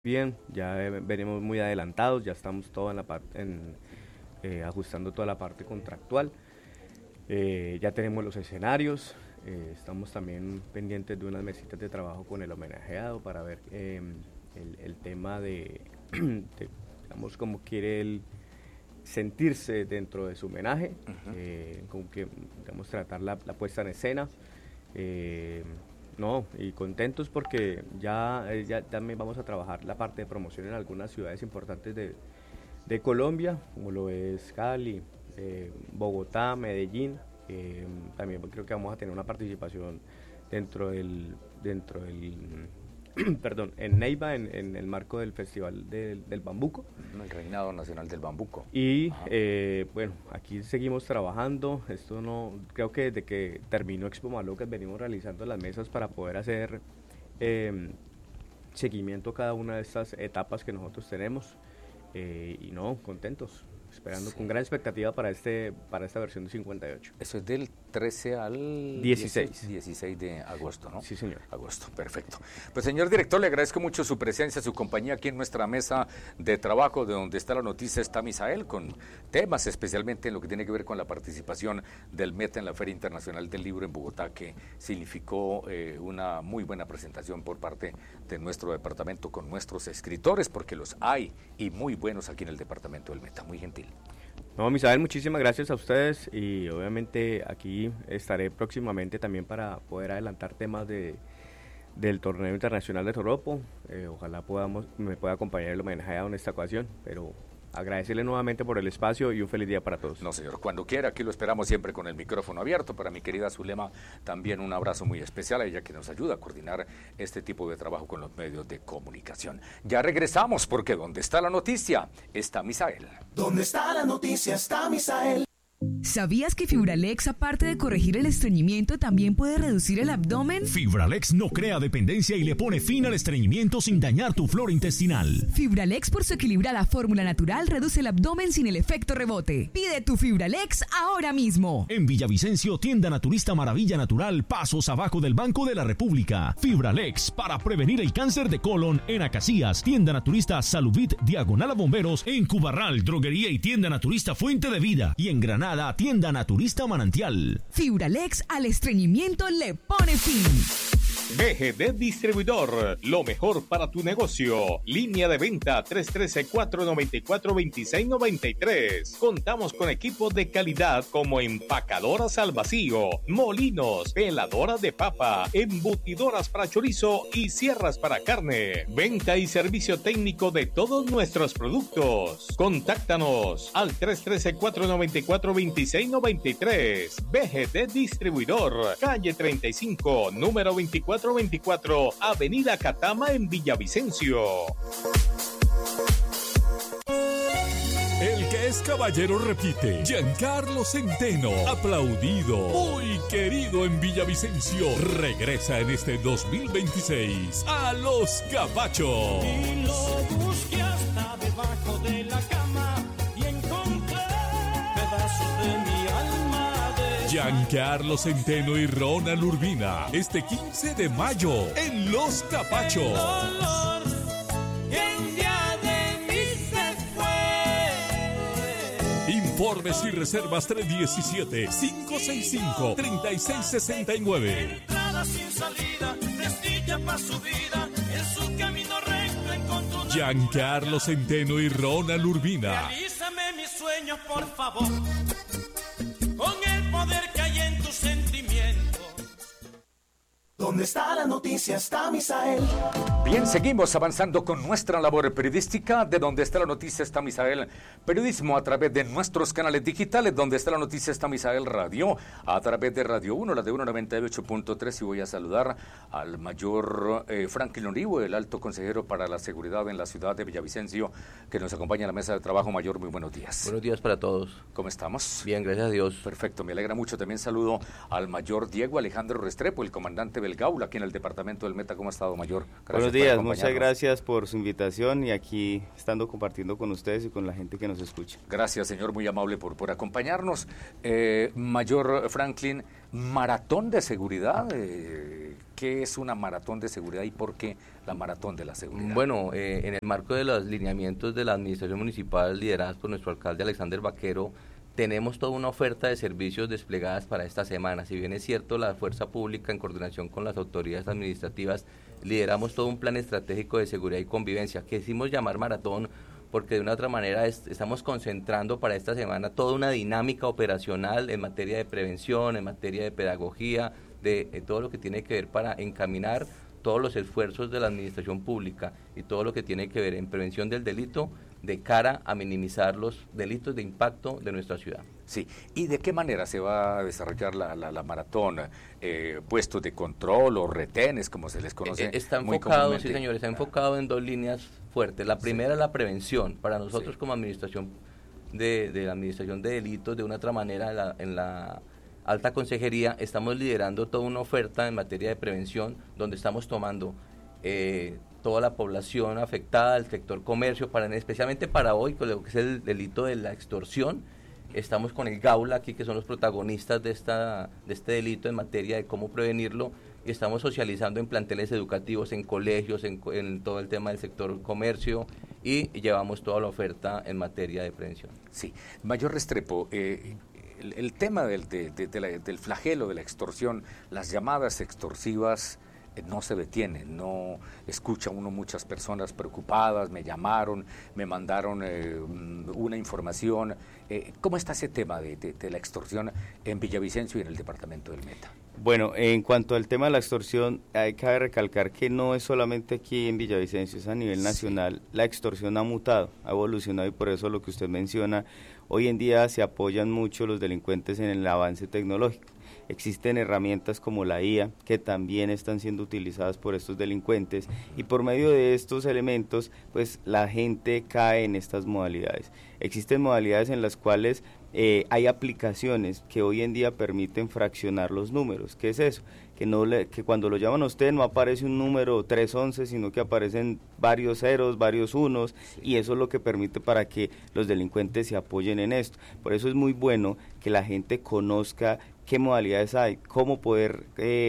bien, ya venimos muy adelantados, ya estamos todo en la ajustando toda la parte contractual. Ya tenemos los escenarios, estamos también pendientes de unas mesitas de trabajo con el homenajeado para ver el tema de, digamos, cómo quiere él sentirse dentro de su homenaje, como que, digamos, tratar la puesta en escena. No, y contentos porque ya también vamos a trabajar la parte de promoción en algunas ciudades importantes de Colombia, como lo es Cali, Bogotá, Medellín. También creo que vamos a tener una participación dentro del perdón, en Neiva, en el marco del Festival del Bambuco. El Reinado Nacional del Bambuco. Y bueno, aquí seguimos trabajando. Esto no, creo que desde que terminó Expo Malocas venimos realizando las mesas para poder hacer seguimiento a cada una de estas etapas que nosotros tenemos. Y no, contentos, esperando con gran expectativa para esta versión de 58. Eso es del 13 al 16 de agosto, ¿no? Sí, señor. Agosto, perfecto. Pues, señor director, le agradezco mucho su presencia, su compañía aquí en nuestra mesa de trabajo, de donde está la noticia, está Misael, con temas especialmente en lo que tiene que ver con la participación del MET en la Feria Internacional del Libro en Bogotá, que significó una muy buena presentación por parte de nuestro departamento con nuestros escritores, porque los hay y muy buenos aquí en el departamento del Meta. Muy gentil. No, Misael, muchísimas gracias a ustedes y obviamente aquí estaré próximamente también para poder adelantar temas del torneo internacional de Toropo. Ojalá me pueda acompañar el homenajeado en esta ocasión, pero agradecerle nuevamente por el espacio y un feliz día para todos. No, señor, cuando quiera, aquí lo esperamos siempre con el micrófono abierto. Para mi querida Zulema, también un abrazo muy especial a ella, que nos ayuda a coordinar este tipo de trabajo con los medios de comunicación. Ya regresamos, porque donde está la noticia está Misael. Donde está la noticia está Misael. ¿Sabías que Fibralex, aparte de corregir el estreñimiento, también puede reducir el abdomen? Fibralex no crea dependencia y le pone fin al estreñimiento sin dañar tu flora intestinal. Fibralex, por su equilibrada fórmula natural, reduce el abdomen sin el efecto rebote. Pide tu Fibralex ahora mismo. En Villavicencio, tienda naturista Maravilla Natural, pasos abajo del Banco de la República. Fibralex, para prevenir el cáncer de colon. En Acacías, tienda naturista Salubit, diagonal a Bomberos. En Cubarral, droguería y tienda naturista Fuente de Vida. Y en Granada, tienda naturista Manantial. Fibralex al estreñimiento le pone fin. BGD Distribuidor, lo mejor para tu negocio. Línea de venta 313-494-2693. Contamos con equipos de calidad como empacadoras al vacío, molinos, peladoras de papa, embutidoras para chorizo y sierras para carne. Venta y servicio técnico de todos nuestros productos. Contáctanos al 313-494-2693. BGD Distribuidor, calle 35, número 2424, Avenida Catama en Villavicencio. El que es caballero repite. Giancarlo Centeno, aplaudido, muy querido en Villavicencio, regresa en este 2026 a Los Capachos. Y lo busqué hasta debajo de la cama y encontré pedazos de mi alma. Giancarlo Centeno y Ronald Urbina, este 15 de mayo en Los Capachos. El dolor que un día de mí se fue. Informes y reservas 317-565-3669. Entrada sin salida, prestilla para su vida, en su camino recto encontró una... Giancarlo Centeno y Ronald Urbina. Realízame mis sueños, por favor, con el poder que hay en tus sentimientos. Donde está la noticia está Misael. Bien, seguimos avanzando con nuestra labor periodística. De donde está la noticia está Misael Periodismo, a través de nuestros canales digitales. Donde está la noticia está Misael Radio, a través de Radio 1, la de 198.3. Y voy a saludar al mayor Franklin Olivo, el alto consejero para la seguridad en la ciudad de Villavicencio, que nos acompaña en la mesa de trabajo. Mayor, muy buenos días. Buenos días para todos. ¿Cómo estamos? Bien, gracias a Dios. Perfecto, me alegra mucho. También saludo al mayor Diego Alejandro Restrepo, el comandante del Gaula, aquí en el departamento del Meta. ¿Cómo ha estado, mayor? Gracias. Buenos días, muchas gracias por su invitación y aquí estando compartiendo con ustedes y con la gente que nos escucha. Gracias, señor, muy amable por acompañarnos. Mayor Franklin, maratón de seguridad, ¿Qué es una maratón de seguridad y por qué la maratón de la seguridad? Bueno, en el marco de los lineamientos de la administración municipal lideradas por nuestro alcalde Alexander Vaquero, tenemos toda una oferta de servicios desplegadas para esta semana. Si bien es cierto, la fuerza pública en coordinación con las autoridades administrativas lideramos todo un plan estratégico de seguridad y convivencia que quisimos llamar maratón porque de una otra manera estamos concentrando para esta semana toda una dinámica operacional en materia de prevención, en materia de pedagogía, de todo lo que tiene que ver para encaminar todos los esfuerzos de la administración pública y todo lo que tiene que ver en prevención del delito de cara a minimizar los delitos de impacto de nuestra ciudad. Sí, ¿y de qué manera se va a desarrollar la maratón? ¿Puestos de control o retenes, como se les conoce? Está enfocado, sí señor, está enfocado en dos líneas fuertes. La primera es la prevención. Para nosotros como administración de la administración de delitos, de una otra manera, en la alta consejería, estamos liderando toda una oferta en materia de prevención, donde estamos tomando toda la población afectada, el sector comercio, especialmente para hoy, con lo que es el delito de la extorsión. Estamos con el Gaula aquí, que son los protagonistas de este delito en materia de cómo prevenirlo, y estamos socializando en planteles educativos, en colegios, en todo el tema del sector comercio, y llevamos toda la oferta en materia de prevención. Sí, Mayor Restrepo, el tema del flagelo de la extorsión, las llamadas extorsivas, no se detiene, no escucha uno muchas personas preocupadas, me llamaron, me mandaron una información. ¿Cómo está ese tema de la extorsión en Villavicencio y en el departamento del Meta? Bueno, en cuanto al tema de la extorsión, hay que recalcar que no es solamente aquí en Villavicencio, es a nivel nacional. Sí. La extorsión ha mutado, ha evolucionado, y por eso lo que usted menciona, hoy en día se apoyan mucho los delincuentes en el avance tecnológico. Existen herramientas como la IA que también están siendo utilizadas por estos delincuentes, y por medio de estos elementos pues la gente cae en estas modalidades. Existen modalidades en las cuales hay aplicaciones que hoy en día permiten fraccionar los números. ¿Qué es eso? Que cuando lo llaman a usted no aparece un número 311, sino que aparecen varios ceros, varios unos, sí. Y eso es lo que permite para que los delincuentes se apoyen en esto. Por eso es muy bueno que la gente conozca qué modalidades hay, cómo poder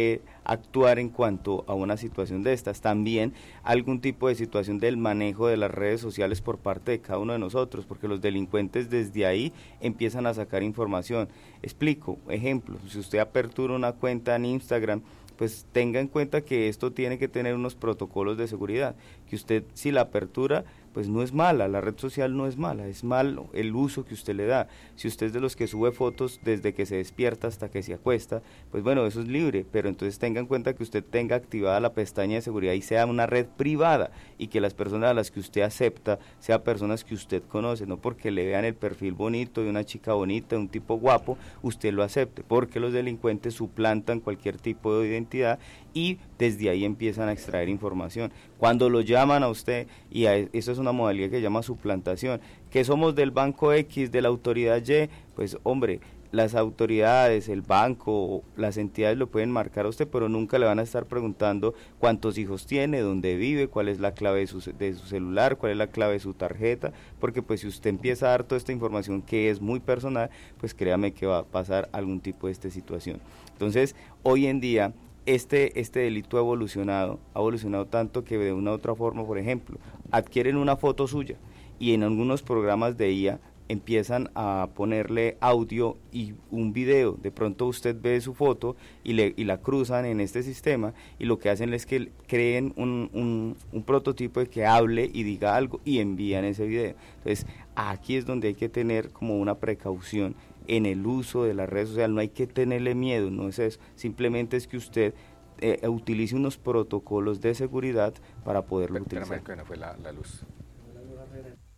actuar en cuanto a una situación de estas. También algún tipo de situación del manejo de las redes sociales por parte de cada uno de nosotros, porque los delincuentes desde ahí empiezan a sacar información. Explico, ejemplo, si usted apertura una cuenta en Instagram, pues tenga en cuenta que esto tiene que tener unos protocolos de seguridad, que usted, si la apertura, pues no es mala, la red social no es mala, es malo el uso que usted le da. Si usted es de los que sube fotos desde que se despierta hasta que se acuesta, pues bueno, eso es libre, pero entonces tenga en cuenta que usted tenga activada la pestaña de seguridad y sea una red privada, y que las personas a las que usted acepta sean personas que usted conoce, no porque le vean el perfil bonito de una chica bonita, de un tipo guapo, usted lo acepte, porque los delincuentes suplantan cualquier tipo de identidad y desde ahí empiezan a extraer información. Cuando lo llaman a usted, y eso es una modalidad que se llama suplantación, que somos del banco X, de la autoridad Y, pues hombre, las autoridades, el banco, las entidades lo pueden marcar a usted, pero nunca le van a estar preguntando cuántos hijos tiene, dónde vive, cuál es la clave de su celular, cuál es la clave de su tarjeta, porque pues si usted empieza a dar toda esta información que es muy personal, pues créame que va a pasar algún tipo de esta situación. Entonces, hoy en día, este delito ha evolucionado tanto que de una u otra forma, por ejemplo, adquieren una foto suya y en algunos programas de IA empiezan a ponerle audio y un video. De pronto usted ve su foto y la cruzan en este sistema, y lo que hacen es que creen un prototipo de que hable y diga algo y envían ese video. Entonces aquí es donde hay que tener como una precaución en el uso de las redes sociales. No hay que tenerle miedo, no es eso, simplemente es que usted utilice unos protocolos de seguridad para poderlo utilizar. Espérame, que no fue la luz.